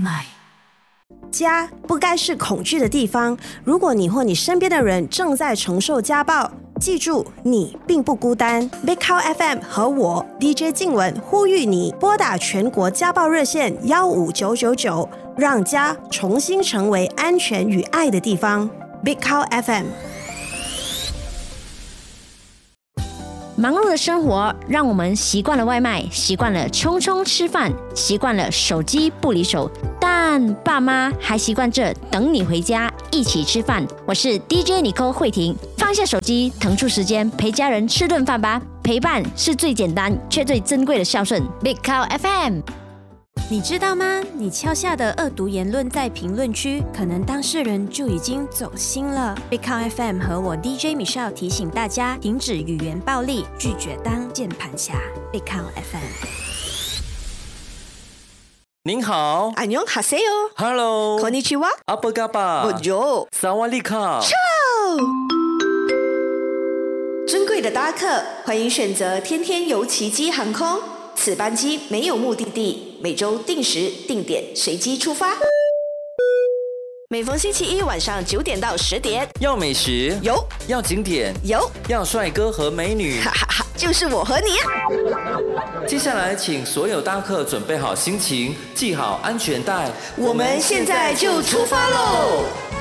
卖。 家不该是恐惧的地方。如果你或你身边的人正在承受家暴，记住你并不孤单。Big Cow FM 和我 DJ 静雯呼吁你拨打全国家暴热线15999，让家重新成为安全与爱的地方。Big Cow FM。 忙碌的生活让我们习惯了外卖，习惯了匆匆吃饭，习惯了手机不离手，但爸妈还习惯着等你回家一起吃饭。我是 DJ Nicole 慧婷，放下手机，腾出时间陪家人吃顿饭吧。陪伴是最简单却最珍贵的孝顺。Big Cow FM。 你知道吗？你敲下的恶毒言论在评论区，可能当事人就已经走心了。Big Cow FM 和我 DJ Michelle 提醒大家，停止语言暴力，拒绝当键盘侠。Big Cow FM。 您好， 안녕하세요。 Hello， konnichiwa， apa kabar， Bonjour， Sawadee-ka。 尊贵的搭客，欢迎选择天天游奇迹航空。此班机没有目的地，每周定时定点随机出发。每逢星期一晚上9点到10点， 要美食有， 要景点有， 要帅哥和美女， 哈哈哈，就是我和你啊！ 接下来请所有搭客准备好心情，系好安全带， 我们现在就出发喽！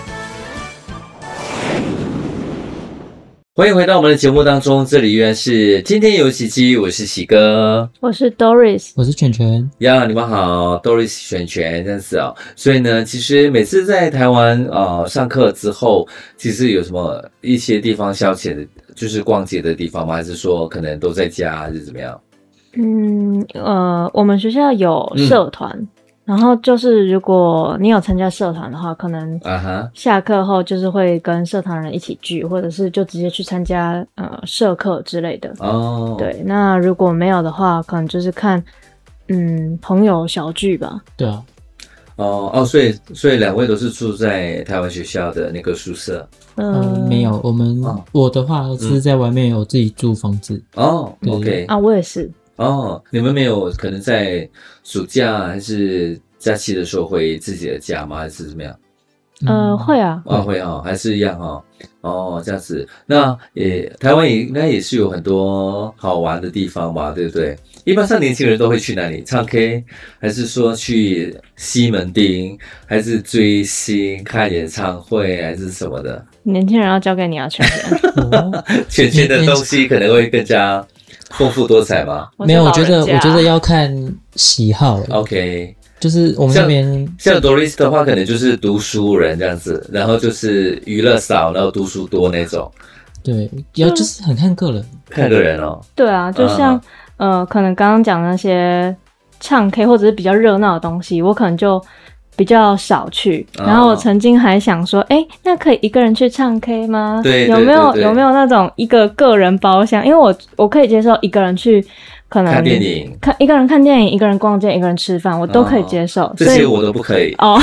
欢迎回到我们的节目当中，这里依然是天天有奇迹，我是喜哥， 我是 Doris， 我是全全呀，你们好 ，Doris 全这样子哦。所以呢，其实每次在台湾上课之后，其实有什么一些地方消遣的，就是逛街的地方吗？还是说可能都在家，还是怎么样？ 我们学校有社团。然后就是如果你有参加社团的话，可能下课后就是会跟社团人一起聚，或者是就直接去参加社课之类的。哦，对，那如果没有的话，可能就是看朋友小聚吧。 对啊。 所以两位都是住在台湾学校的那个宿舍？ 没有，我的话是在外面有自己租房子。 哦 ，OK。 啊，我也是。 哦，你们没有可能在暑假还是假期的时候回自己的家吗？还是怎么样？ 会啊。 会啊，还是一样啊。哦，这样子。那台湾应该也是有很多好玩的地方吧，对不对？一般上年轻人都会去哪里？唱 K， 还是说去西门町，还是追星、看演唱会，还是什么的？ 年轻人要交给你啊，全全。 全的东西可能会更加丰富多彩吗？ 没有，我觉得要看喜好。 OK， 就是我们这边像 Doris 的话，可能就是读书人这样子，然后就是娱乐少，然后读书多那种。 对，就是很看个人， 看个人哦。 对啊，就像可能刚刚讲的那些唱 K 或者是比较热闹的东西，我可能就比较少去。然后我曾经还想说，那可以一个人去唱 K 吗？ 对， 有没有那种一个个人包厢？因为我可以接受一个人去，可能看电影， 一个人看电影，一个人逛街，一个人吃饭，我都可以接受。 这些我都不可以哦。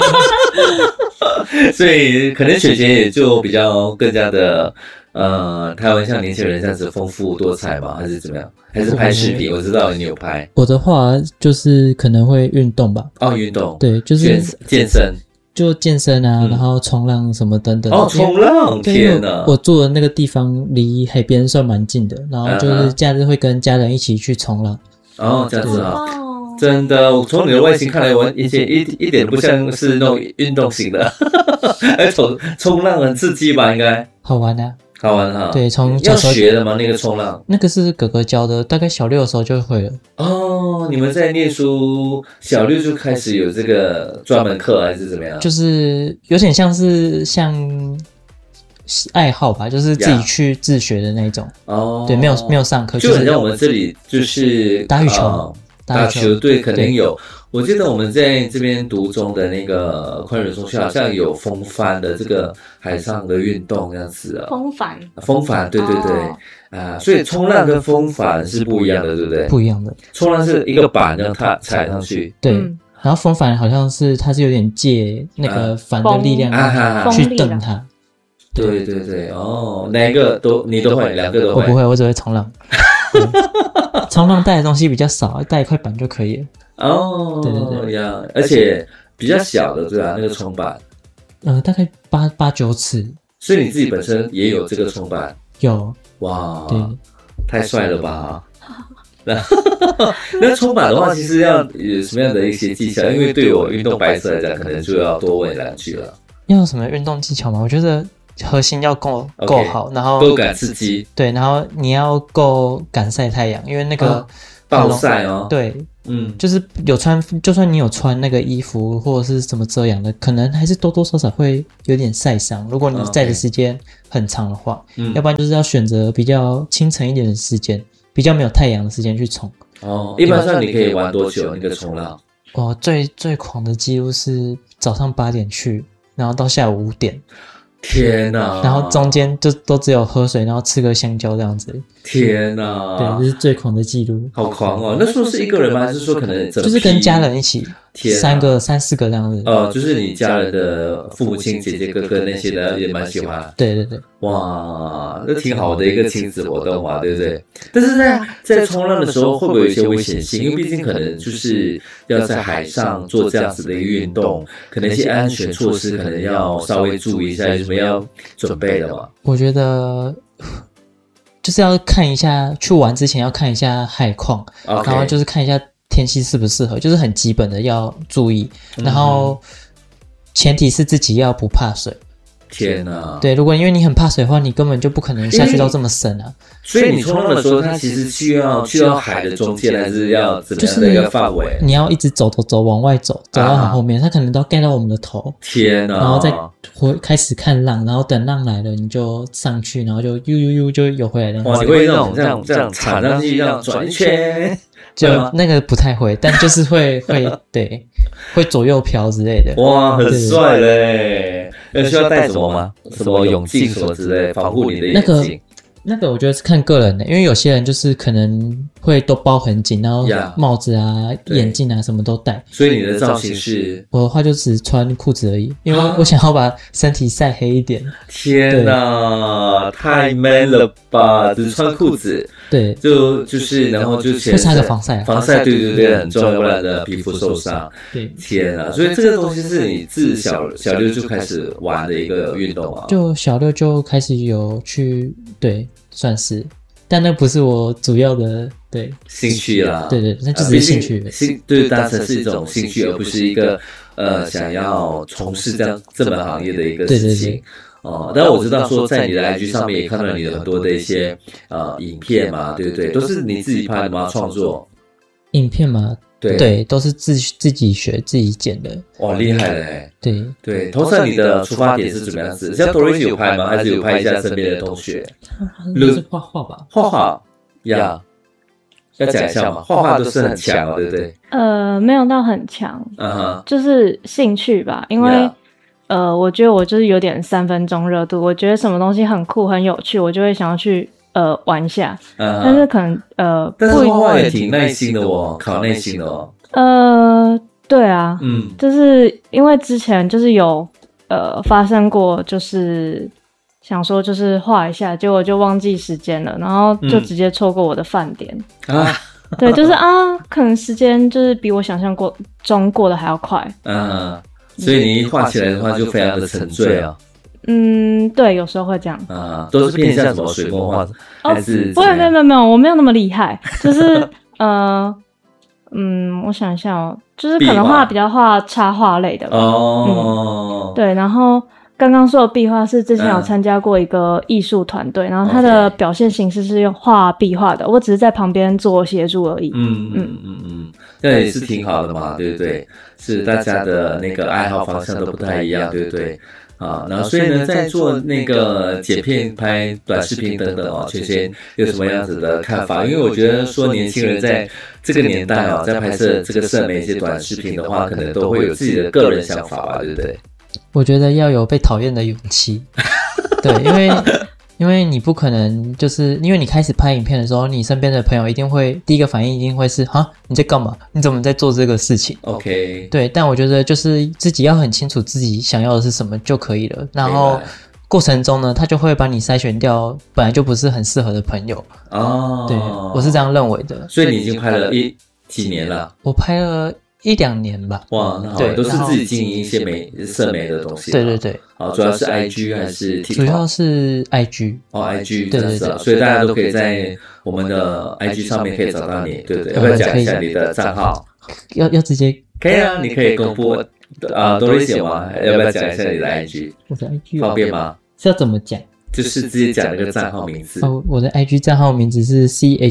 所以可能雪也就比较更加的台湾像年轻人这样子丰富多彩吗？还是怎么样？还是拍视频？我知道你有拍。 我的话就是可能会运动吧。 运动。 对，就是健身。 就健身啊，然后冲浪什么等等。 冲浪！天哪！ 我住的那个地方离海边算蛮近的，然后就是假日会跟家人一起去冲浪。 这样子啊。真的，我从你的外形看来，我一点不像是那种运动型的。冲浪很刺激吧？应该好玩啊。 好玩哈， 对，从要学的吗？那个冲浪， 那个是哥哥教的，大概小6的时候就会了。 哦，你们在念书，小6就开始有这个专门课，还是怎么样？ 就是有点像爱好吧，就是自己去自学的那种。哦，对，没有上课， 就很像我们这里就是打羽球， 打球对，肯定有。我记得我们在这边读中的那个宽仁中学好像有风帆的这个海上的运动这样子啊。风帆，对对对，所以冲浪跟风帆是不一样的，对不对？ 不一样的， 冲浪是一个板让它踩上去， 对，然后风帆好像是它是有点借那个帆的力量去蹬它。 对对对，哪一个你都会，两个都会？ 我不会，我只会冲浪。冲浪带的东西比较少，带一块板就可以了。 对对对，而且比较小的对吧？那个冲板， 大概8、9尺。 所以你自己本身也有这个冲板？ 有。 哇， 对， 太帅了吧！那冲板的话，其实要有什么样的一些技巧？因为对我运动白色来讲，可能就要多问2句了。 要有什么运动技巧吗？我觉得核心要够好，然后够敢刺激。 对，然后你要够敢晒太阳，因为那个暴晒哦。 对，就是就算你有穿那个衣服或者是什么遮阳的，可能还是多多少少会有点晒伤。如果你晒的时间很长的话，要不然就是要选择比较清晨一点的时间，比较没有太阳的时间去冲。 一般上你可以玩多久那个冲浪？ 最狂的记录是早上8点去，然后到下午5点。 天哪！ 然后中间就都只有喝水，然后吃个香蕉这样子。 天哪！ 对，这是最狂的记录。 好狂哦！那时候是一个人吗？还是说可能就是跟家人一起，3、4个这样子。 就是你家人的父母亲、姐姐、哥哥那些的也蛮喜欢。 对。 哇，这挺好的一个亲子活动嘛，对不对？但是在冲浪的时候，会不会有一些危险性？因为毕竟可能就是要在海上做这样子的一个运动，可能一些安全措施可能要稍微注意一下，有什么要准备的吗？ 我觉得就是要看一下，去玩之前要看一下海况，然后就是看一下天气适不适合，就是很基本的要注意。然后前提是自己要不怕水。 天哪！ 对，如果因为你很怕水的话，你根本就不可能下去到这么深啊。 所以你冲浪的时候，它其实需要去到海的中间，还是要怎么样的一个范围？ 你要一直走往外走到很后面，它可能都要盖到我们的头。 天哪！ 然后再开始看浪，然后等浪来了，你就上去，然后就就游回来了。 哇，你会这样踩上去，这样转一圈？ 就那个不太会，但就是会对，会左右飘之类的。 哇，很帅嘞！需要带什么吗？什么泳镜什么之类，防护你的眼睛？ 那个我觉得是看个人的，因为有些人就是可能会都包很紧，然后帽子啊、眼镜啊什么都戴。 所以你的造型是？ 我的话就只穿裤子而已，因为我想要把身体晒黑一点。 天哪，太 man 了吧！只穿裤子。 对， 就是然后就会擦个防晒， 对，很重要，不然的皮肤受伤。 对， 天啊！所以这个东西是你自小六就开始玩的一个运动啊？ 就小6就开始有去，对，算是，但那不是我主要的兴趣啦。 对，那就只是兴趣。 对，当成是一种兴趣，而不是一个想要从事这门行业的一个事情。但我知道说在你的 IG 上面也看到你的很多的一些影片嘛，对不对？都是你自己拍的吗？创作影片吗？对，都是自己学自己剪的。 哇，厉害嘞！ 对， 通常你的出发点是怎么样子？像 Doris 有拍吗？还是有拍一下身边的同学？ 是画画吧？ 画画呀，要讲一下嘛，画画都是很强，对不对？ 没有到很强，就是兴趣吧，因为。我觉得我就是有点3分钟热度，我觉得什么东西很酷很有趣，我就会想要去玩一下。但是可能但是画画也挺耐心的哦，考耐心的哦。 对啊，就是因为之前就是有发生过，就是想说就是画一下，结果就忘记时间了，然后就直接错过我的饭点啊。对，就是可能时间就是比我想象中过得还要快。 所以你一画起来的话就非常的沉醉啊。 对，有时候会这样。 都是偏向什么水墨画还是？ 没有，我没有那么厉害，就是我想一下哦，就是可能比较画插画类的吧。对，然后刚刚说的壁画是之前有参加过一个艺术团队，然后它的表现形式是用画壁画的，我只是在旁边做协助而已。 那也是挺好的嘛，对不对？是大家的那个爱好方向都不太一样，对不对？然后所以呢，在做那个剪片、拍短视频等等圈圈有什么样子的看法？因为我觉得说年轻人在这个年代在拍摄这个社媒一些短视频的话，可能都会有自己的个人想法吧，对不对？ 我觉得要有被讨厌的勇气，对，因为你不可能就是因为你开始拍影片的时候，你身边的朋友一定会第一个反应一定会是你在干嘛？你怎么在做这个事情 ？OK， 对，但我觉得就是自己要很清楚自己想要的是什么就可以了。然后过程中呢，他就会把你筛选掉本来就不是很适合的朋友。对，我是这样认为的。 所以你已经拍了几年了？ 我拍了 1-2年吧。 哇，那好，都是自己经营一些社媒的东西。 对。 好，主要是 IG 还是 TikTok？ 主要是 IG。 IG 对， 所以大家都可以在我们的 IG 上面可以找到你，对不对？要不要讲一下你的账号？ 要直接可以啊，你可以公布Doris吗？要不要讲一下你的 IG？ 我的 IG 方便吗？ 是要怎么讲？ 就是直接讲那个账号名字。 我的 IG 账号名字是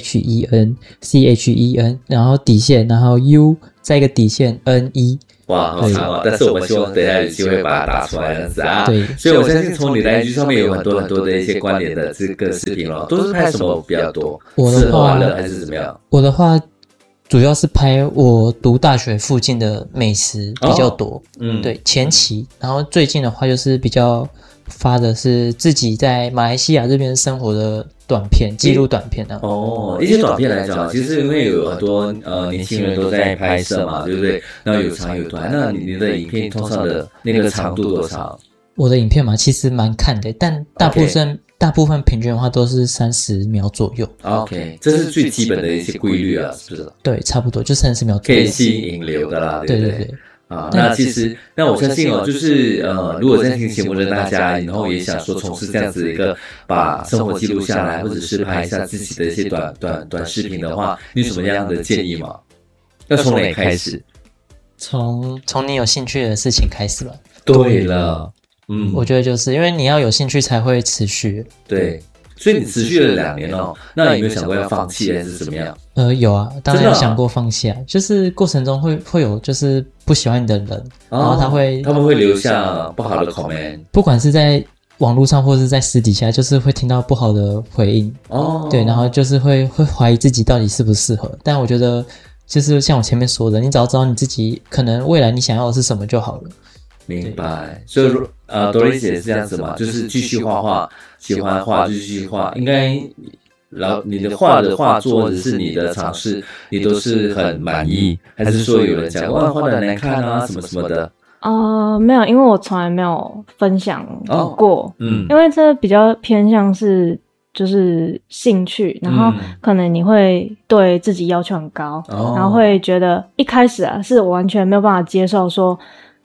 CHEN， 然后底线，然后 U 再一个底线 NE。 哇，好长哦！但是我们希望等一下有机会把它打出来这样子啊。 对， 所以我相信从你的 IG 上面有很多的一些关联的这个视频咯，都是拍什么比较多？吃喝玩乐还是怎么样？ 我的话主要是拍我读大学附近的美食比较多。对，前期，然后最近的话就是比较发的是自己在马来西亚这边生活的短片，记录短片啊。 一些短片来讲，其实因为有很多年轻人都在拍摄嘛，对不对？然后有长有短，那你的影片通常的那个长度多长？ 我的影片嘛，其实蛮看的，但大部分平均的话都是30秒左右。 OK， 这是最基本的一些规律啊，是不是？ 对，差不多就30秒左右， 可以吸引流的啦，对不对？ 对。 那其实，那我相信就是如果在听节目的大家，然后也想说从事这样子一个把生活记录下来，或者是拍一下自己的一些短视频的话，你有什么样的建议吗？要从哪里开始？ 从你有兴趣的事情开始吧。 对了， 我觉得就是因为你要有兴趣才会持续。 对。所以你持续了2年哦，那有没有想过要放弃还是怎么样？ 有啊，当然有想过放弃啊，就是过程中会有就是不喜欢你的人，然后他们会留下不好的 comment， 不管是在网络上或是在私底下，就是会听到不好的回应。对，然后就是会怀疑自己到底适不适合。但我觉得就是像我前面说的，你只要知道你自己可能未来你想要的是什么就好了。 明白。所以Doris 也是这样子嘛，就是继续画画，喜欢画就继续画。应该，然后你的画作或者是你的尝试，你都是很满意，还是说有人讲哇画的难看啊什么什么的？ 没有，因为我从来没有分享过。因为这比较偏向是就是兴趣，然后可能你会对自己要求很高，然后会觉得一开始是我完全没有办法接受说。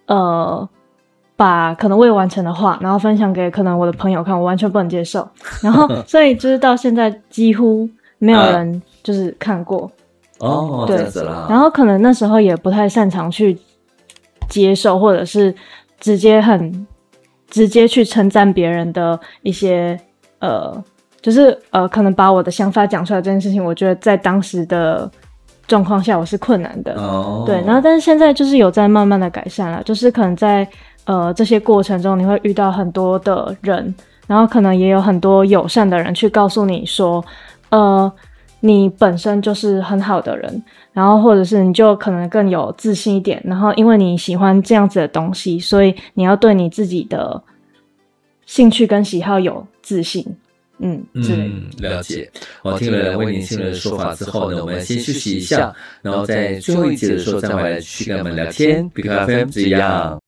把可能未完成的画，然后分享给可能我的朋友看，我完全不能接受。然后，所以就是到现在几乎没有人就是看过。 对，这样子啦。 然后可能那时候也不太擅长去接受，或者是直接去称赞别人的一些就是可能把我的想法讲出来这件事情，我觉得在当时的状况下我是困难的。对，然后但是现在就是有在慢慢的改善了，就是可能在这些过程中你会遇到很多的人，然后可能也有很多友善的人去告诉你说你本身就是很好的人，然后或者是你就可能更有自信一点，然后因为你喜欢这样子的东西，所以你要对你自己的兴趣跟喜好有自信。 了解。我听了2位年轻人的说法之后呢，我们先休息一下，然后在最后一节的时候再回来继续跟我们聊天。BQ FM 这样。